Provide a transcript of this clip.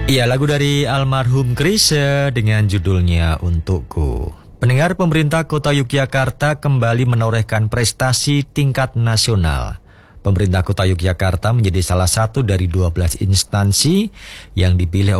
Iya, lagu dari almarhum Chrisye dengan judulnya Untukku. Pendengar, pemerintah Kota Yogyakarta kembali menorehkan prestasi tingkat nasional. Pemerintah Kota Yogyakarta menjadi salah satu dari 12 instansi yang dipilih